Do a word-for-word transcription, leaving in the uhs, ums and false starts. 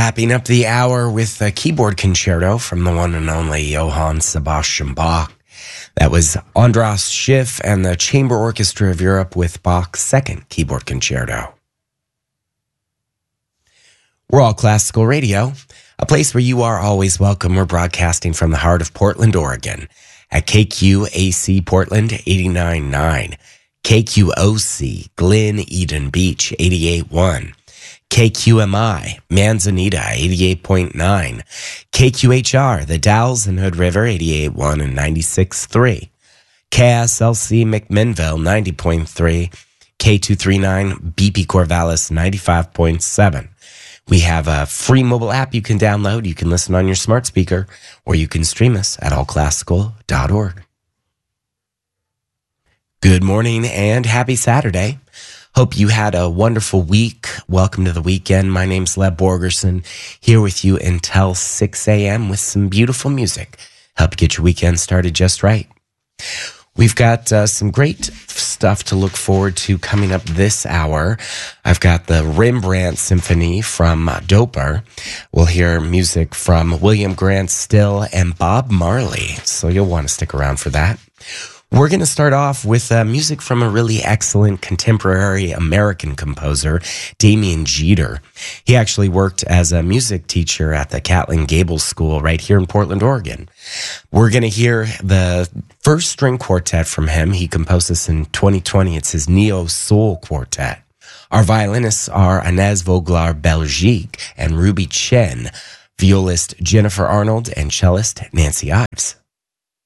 Wrapping up the hour with a keyboard concerto from the one and only Johann Sebastian Bach. That was Andras Schiff and the Chamber Orchestra of Europe with Bach's second keyboard concerto. We're All Classical Radio, a place where you are always welcome. We're broadcasting from the heart of Portland, Oregon at K Q A C Portland eighty-nine point nine, K Q O C Glen Eden Beach eighty-eight point one, K Q M I, Manzanita, eighty-eight point nine, K Q H R, The Dalles and Hood River, eighty-eight point one and ninety-six point three, K S L C McMinnville, ninety point three, K two thirty-nine, B P Corvallis, ninety-five point seven. We have a free mobile app you can download. You can listen on your smart speaker, or you can stream us at all classical dot org. Good morning and happy Saturday. Hope you had a wonderful week. Welcome to the weekend. My name's Leb Borgerson, here with you until six a.m. with some beautiful music. Help you get your weekend started just right. We've got uh, some great stuff to look forward to coming up this hour. I've got the Rembrandt Symphony from Doper. We'll hear music from William Grant Still and Bob Marley, so you'll want to stick around for that. We're going to start off with uh, music from a really excellent contemporary American composer, Damien Jeter. He actually worked as a music teacher at the Catlin Gable School right here in Portland, Oregon. We're going to hear the first string quartet from him. He composed this in twenty twenty. It's his Neo Soul Quartet. Our violinists are Inez Voglar Belgique and Ruby Chen, violist Jennifer Arnold, and cellist Nancy Ives.